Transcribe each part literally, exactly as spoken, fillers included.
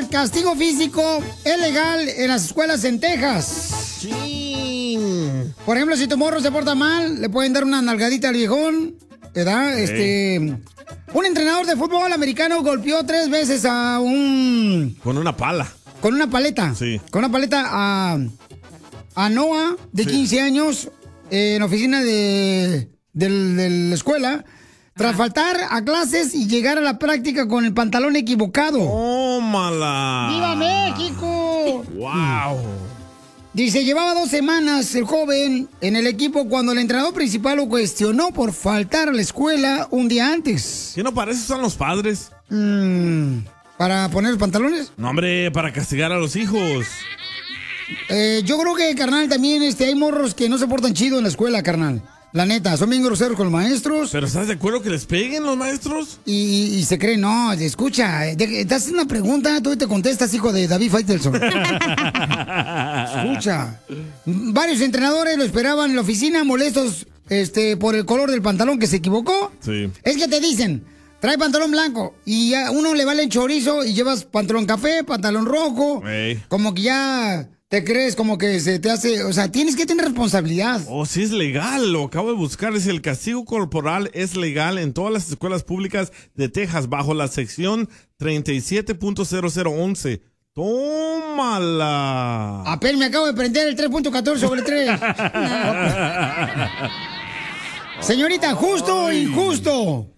castigo físico es legal en las escuelas en Texas. Sí. Por ejemplo, si tu morro se porta mal, le pueden dar una nalgadita al viejón, ¿verdad? Sí. Este, un entrenador de fútbol americano golpeó tres veces a un... Con una pala. Con una paleta. Sí. Con una paleta a, a Noah, de Sí. quince años, eh, en la oficina de, del- de la escuela, tras faltar a clases y llegar a la práctica con el pantalón equivocado. ¡Tómala! ¡Viva México! ¡Wow! Dice, llevaba dos semanas el joven en el equipo cuando el entrenador principal lo cuestionó por faltar a la escuela un día antes. ¿Qué no parece son los padres? Mm, ¿Para poner los pantalones? No, hombre, para castigar a los hijos. Eh, yo creo que, carnal, también este, hay morros que no se portan chido en la escuela, carnal. La neta, son bien groseros con los maestros. ¿Pero estás de acuerdo que les peguen los maestros? Y, y- y se creen, no, escucha, de- te haces una pregunta, tú te contestas, hijo de David Faitelson. Escucha. Varios entrenadores lo esperaban en la oficina, molestos este, por el color del pantalón que se equivocó. Sí. Es que te dicen, trae pantalón blanco y a uno le vale el chorizo y llevas pantalón café, pantalón rojo. Ey. Como que ya te crees, como que se te hace, o sea, tienes que tener responsabilidad. Oh, sí es legal, lo acabo de buscar. Es el castigo corporal es legal en todas las escuelas públicas de Texas bajo la sección treinta y siete punto cero cero once. ¡Tómala! Apenas me acabo de prender el tres punto catorce sobre tres. Señorita, ¿justo o injusto?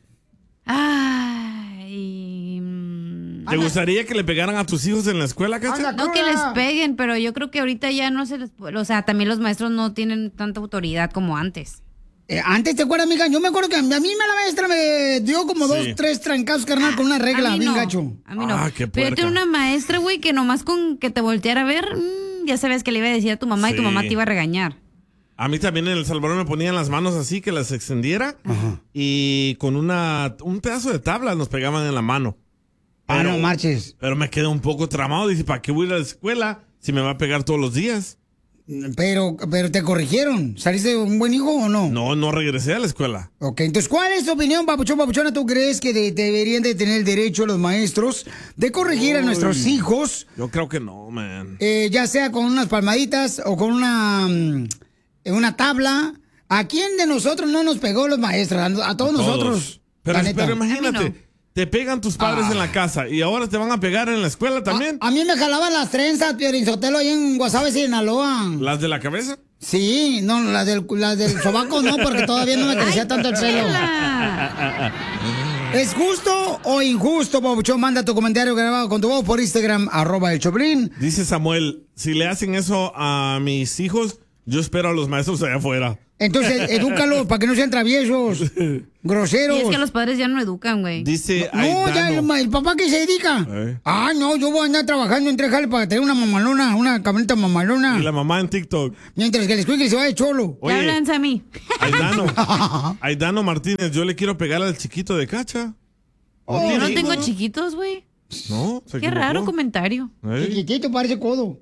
Ay. mm, ¿Te gustaría que le pegaran a tus hijos en la escuela, Cacha? No que les peguen, pero yo creo que ahorita ya no se les... pu- O sea, también los maestros no tienen tanta autoridad como antes. Eh, antes, ¿te acuerdas, amiga? Yo me acuerdo que a mí me la maestra me dio como Sí. dos, tres trancazos, carnal, con una regla, A mí bien no, gacho. A mí no. Ah, qué pero yo puerca. tenía una maestra, güey, que nomás con que te volteara a ver, mm, ya sabes que le iba a decir a tu mamá y tu Sí. mamá te iba a regañar. A mí también en El Salvador me ponían las manos así, que las extendiera, y con una un pedazo de tabla nos pegaban en la mano. Ah, no marches. Pero me quedé un poco tramado. Dije, ¿para qué voy a ir a la escuela si me va a pegar todos los días? Pero, pero te corrigieron. ¿Saliste un buen hijo o no? No, no regresé a la escuela. Ok, entonces, ¿cuál es tu opinión, papuchón, papuchona? ¿Tú crees que de- deberían de tener el derecho los maestros de corregir a Uy. nuestros hijos, Yo creo que no, man. eh, ya sea con unas palmaditas o con una, mm, una tabla? ¿A quién de nosotros no nos pegó los maestros? A, a todos nosotros. Pero, la neta. pero imagínate, A mí te pegan tus padres Ah. en la casa y ahora te van a pegar en la escuela también. A, a mí me jalaban las trenzas, Piorín Sotelo, ahí en Guasave, Sinaloa. ¿Las de la cabeza? Sí, no, las del, las del sobaco no, porque todavía no me crecía tanto el pelo. Chela. ¿Es justo o injusto, papuchón? Manda tu comentario grabado con tu voz por Instagram, arroba el Choplin. Dice Samuel, si le hacen eso a mis hijos, yo espero a los maestros allá afuera. Entonces, edúcalos para que no sean traviesos, groseros. Y es que los padres ya no educan, güey. Dice No, ya el, Aidano. el papá que se dedica. Eh. Ah, no, yo voy a andar trabajando en tres jales para tener una mamalona, una camioneta mamalona. Y la mamá en TikTok. Mientras que el escuincle se va de cholo. ¿Qué Oye, hablan, Sammy? Aidano. Aidano Martínez, yo le quiero pegar al chiquito de Cacha. Oh, Yo no tiene tengo hijos? chiquitos, güey. No, se Qué equivocó. raro comentario. Ey. Chiquitito, parece codo.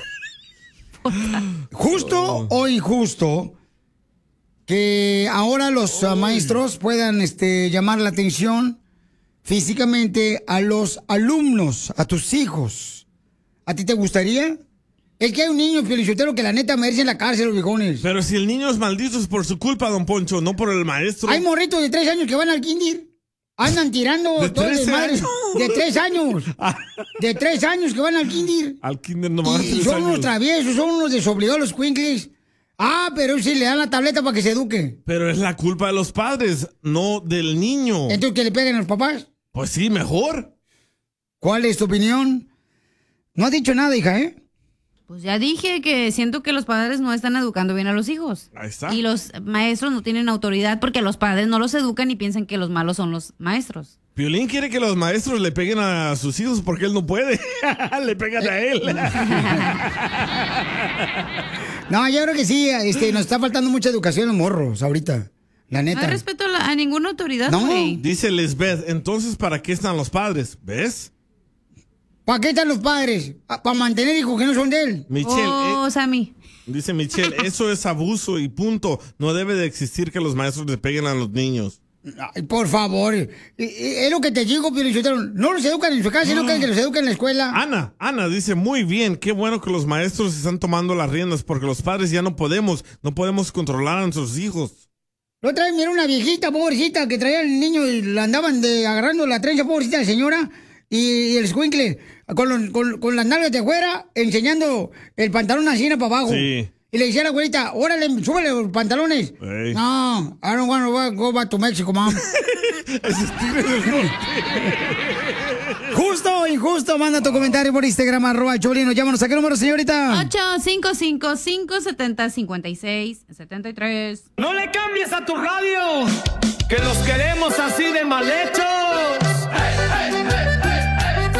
¿Justo o injusto que ahora los uh, maestros puedan este, llamar la atención físicamente a los alumnos, a tus hijos? ¿A ti te gustaría? Es que hay un niño felicitero que la neta merece en la cárcel, los viejones. Pero si el niño es maldito es por su culpa, don Poncho, no por el maestro. Hay morritos de tres años que van al kinder. Andan tirando ¿De todo el trece desmadre. años? De tres años. De tres años que van al kinder. Al kinder nomás Y tres son años. unos traviesos, son unos desobligados los cuincles. Ah, pero sí le dan la tableta para que se eduque. Pero es la culpa de los padres, no del niño. Entonces, ¿que le peguen a los papás? Pues sí, mejor. ¿Cuál es tu opinión? No has dicho nada, hija, ¿eh? Pues ya dije que siento que los padres no están educando bien a los hijos. Ahí está. Y los maestros no tienen autoridad porque los padres no los educan y piensan que los malos son los maestros. Piolín quiere que los maestros le peguen a sus hijos porque él no puede. Le pegan a él. No, yo creo que sí, este, nos está faltando mucha educación en morros ahorita. La No neta. hay respeto a, la- a ninguna autoridad, No. güey. Dice Lisbeth, entonces ¿para qué están los padres? ¿Ves? ¿Para qué están los padres? ¿Para mantener hijos que no son de él? Michelle, Oh, Sammy. eh, dice Michelle, eso es abuso y punto. No debe de existir que los maestros le peguen a los niños. Ay, por favor. Es lo que te digo, pero no los educan en su casa, sino que los educan en la escuela. Ana, Ana dice, muy bien, qué bueno que los maestros están tomando las riendas, porque los padres ya no podemos, no podemos controlar a nuestros hijos. La otra vez miré una viejita, pobrecita, que traía al niño y la andaban de, agarrando la trenza, pobrecita de señora, y, y el escuincle con, los, con, con las nalgas de fuera, enseñando el pantalón así para abajo. Sí. Y le decía a la abuelita, órale, súbele los pantalones. Hey. No, I don't want to go back to Mexico, mom. Justo o injusto, manda tu comentario por Instagram, arroba Choplin. Llámanos. ¿A qué número, señorita? ocho cinco cinco, cinco siete cero, cinco seis siete tres. No le cambies a tu radio, que los queremos así de mal hechos. Hey, hey, hey,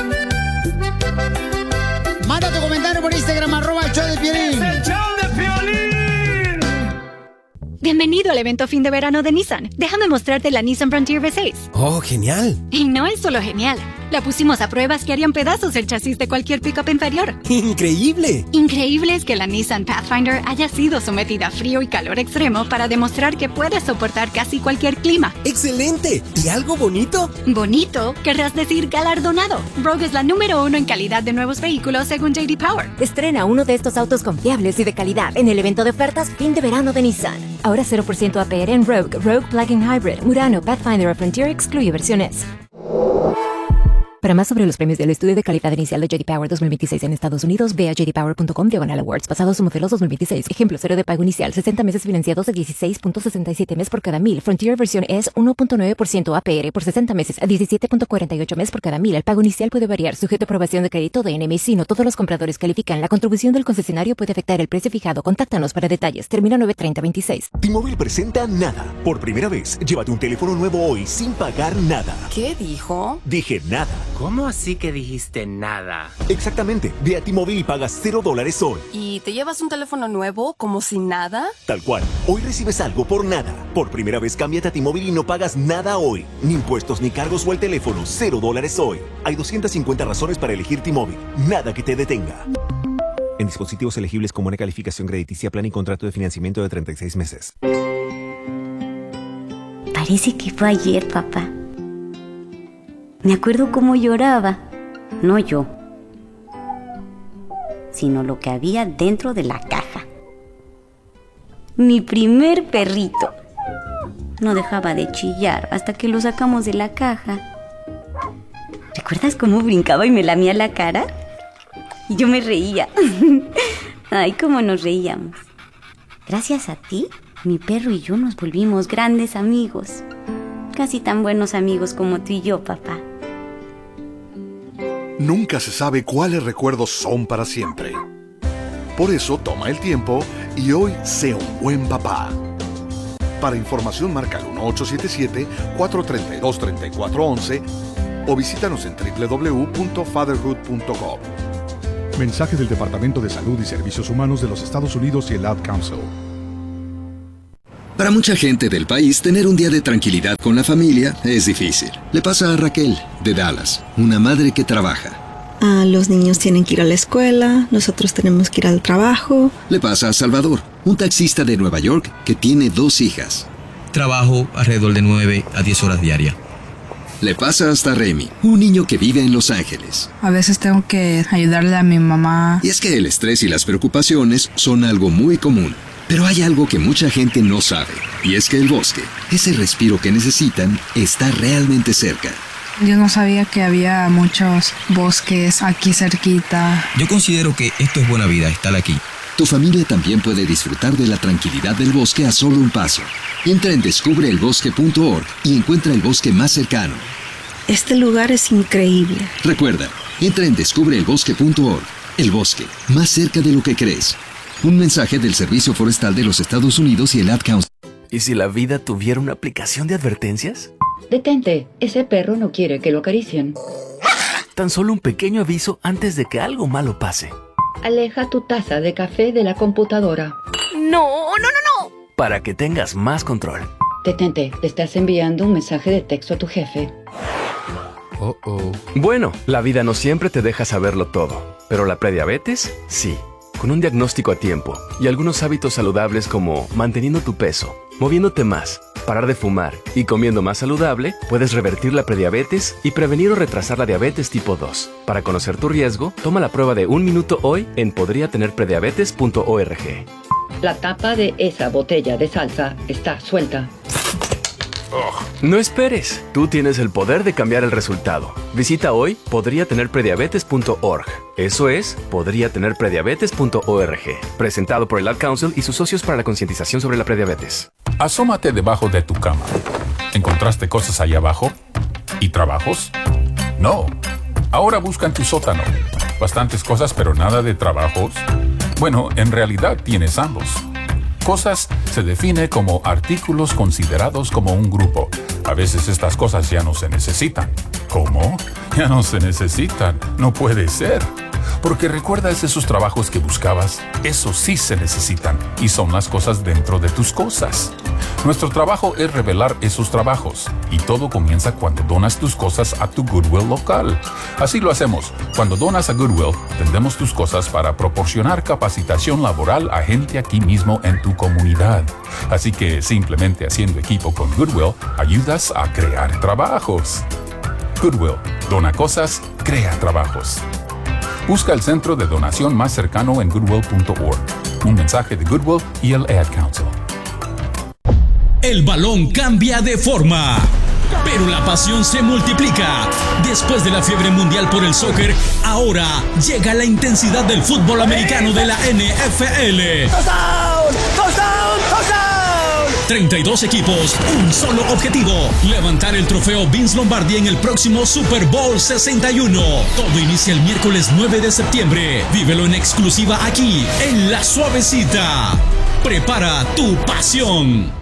hey, hey. Manda tu comentario por Instagram, arroba el show de Piolín. Es el show de Piolín. Bienvenido al evento fin de verano de Nissan. Déjame mostrarte la Nissan Frontier V seis. ¡Oh, genial! Y no es solo genial. La pusimos a pruebas que harían pedazos el chasis de cualquier pickup inferior. ¡Increíble! Increíble es que la Nissan Pathfinder haya sido sometida a frío y calor extremo para demostrar que puede soportar casi cualquier clima. ¡Excelente! ¿Y algo bonito? ¿Bonito? Querrás decir galardonado. Rogue es la número uno en calidad de nuevos vehículos según J D Power. Estrena uno de estos autos confiables y de calidad en el evento de ofertas fin de verano de Nissan. Ahora cero por ciento A P R en Rogue, Rogue Plug-in Hybrid, Murano, Pathfinder o Frontier excluye versiones. Para más sobre los premios del estudio de calidad inicial de J D Power dos mil veintiséis en Estados Unidos, ve a j d power punto com diagonal awards, basados en modelos dos mil veintiséis. Ejemplo, cero de pago inicial, sesenta meses financiados de dieciséis punto sesenta y siete mes por cada mil. Frontier versión es uno punto nueve por ciento A P R por sesenta meses a diecisiete punto cuarenta y ocho mes por cada mil. El pago inicial puede variar, sujeto a aprobación de crédito de N M C. No todos los compradores califican. La contribución del concesionario puede afectar el precio fijado. Contáctanos para detalles. Termina nueve treinta veintiséis. T-Mobile presenta Nada. Por primera vez, llévate un teléfono nuevo hoy sin pagar nada. ¿Qué dijo? Dije nada. ¿Cómo así que dijiste nada? Exactamente. Ve a T-Mobile y pagas cero dólares hoy. ¿Y te llevas un teléfono nuevo como sin nada? Tal cual. Hoy recibes algo por nada. Por primera vez, cámbiate a T-Mobile y no pagas nada hoy. Ni impuestos, ni cargos o el teléfono. Cero dólares hoy. Hay doscientas cincuenta razones para elegir T-Mobile. Nada que te detenga. En dispositivos elegibles con buena calificación crediticia, plan y contrato de financiamiento de treinta y seis meses. Parece que fue ayer, papá. Me acuerdo cómo lloraba. No yo, sino lo que había dentro de la caja. Mi primer perrito. No dejaba de chillar hasta que lo sacamos de la caja. ¿Recuerdas cómo brincaba y me lamía la cara? Y yo me reía. Ay, cómo nos reíamos. Gracias a ti, mi perro y yo nos volvimos grandes amigos. Casi tan buenos amigos como tú y yo, papá. Nunca se sabe cuáles recuerdos son para siempre. Por eso, toma el tiempo y hoy sé un buen papá. Para información, marca el uno ocho siete siete, cuatro tres dos, tres cuatro uno uno o visítanos en doble u doble u doble u punto fatherhood punto com. Mensaje del Departamento de Salud y Servicios Humanos de los Estados Unidos y el Ad Council. Para mucha gente del país, tener un día de tranquilidad con la familia es difícil. Le pasa a Raquel, de Dallas, una madre que trabaja. Ah, los niños tienen que ir a la escuela, nosotros tenemos que ir al trabajo. Le pasa a Salvador, un taxista de Nueva York que tiene dos hijas. Trabajo alrededor de nueve a diez horas diarias. Le pasa hasta Remy, un niño que vive en Los Ángeles. A veces tengo que ayudarle a mi mamá. Y es que el estrés y las preocupaciones son algo muy común. Pero hay algo que mucha gente no sabe, y es que el bosque, ese respiro que necesitan, está realmente cerca. Yo no sabía que había muchos bosques aquí cerquita. Yo considero que esto es buena vida, estar aquí. Tu familia también puede disfrutar de la tranquilidad del bosque a solo un paso. Entra en descubre el bosque punto org y encuentra el bosque más cercano. Este lugar es increíble. Recuerda, entra en descubre el bosque punto org. El bosque, más cerca de lo que crees. Un mensaje del Servicio Forestal de los Estados Unidos y el Ad Council. ¿Y si la vida tuviera una aplicación de advertencias? Detente, ese perro no quiere que lo acaricien. Tan solo un pequeño aviso antes de que algo malo pase. Aleja tu taza de café de la computadora. No, no, no, no. Para que tengas más control. Detente, te estás enviando un mensaje de texto a tu jefe. Oh, oh. Bueno, la vida no siempre te deja saberlo todo, pero la prediabetes, sí. Con un diagnóstico a tiempo y algunos hábitos saludables como manteniendo tu peso, moviéndote más, parar de fumar y comiendo más saludable, puedes revertir la prediabetes y prevenir o retrasar la diabetes tipo dos. Para conocer tu riesgo, toma la prueba de un minuto hoy en podría tener prediabetes punto org. La tapa de esa botella de salsa está suelta. No esperes, tú tienes el poder de cambiar el resultado. Visita hoy podría tener prediabetes punto org. Eso es, podría tener prediabetes punto org. Presentado por el Ad Council y sus socios para la concientización sobre la prediabetes. Asómate debajo de tu cama. ¿Encontraste cosas allá abajo? ¿Y trabajos? No. Ahora busca en tu sótano. Bastantes cosas, pero nada de trabajos. Bueno, en realidad tienes ambos. Cosas se define como artículos considerados como un grupo. A veces estas cosas ya no se necesitan. ¿Cómo? Ya no se necesitan. No puede ser. Porque recuerdas esos trabajos que buscabas, esos sí se necesitan y son las cosas dentro de tus cosas. Nuestro trabajo es revelar esos trabajos y todo comienza cuando donas tus cosas a tu Goodwill local. Así lo hacemos. Cuando donas a Goodwill, vendemos tus cosas para proporcionar capacitación laboral a gente aquí mismo en tu comunidad. Así que simplemente haciendo equipo con Goodwill, ayudas a crear trabajos. Goodwill, dona cosas, crea trabajos. Busca el centro de donación más cercano en goodwill punto org. Un mensaje de Goodwill y el Ad Council. El balón cambia de forma, pero la pasión se multiplica. Después de la fiebre mundial por el soccer, ahora llega la intensidad del fútbol americano de la N F L. ¡Touchdown! ¡Touchdown! ¡Touchdown! treinta y dos equipos, un solo objetivo: levantar el trofeo Vince Lombardi en el próximo Super Bowl sesenta y uno. Todo inicia el miércoles nueve de septiembre. Vívelo en exclusiva aquí, en La Suavecita. Prepara tu pasión.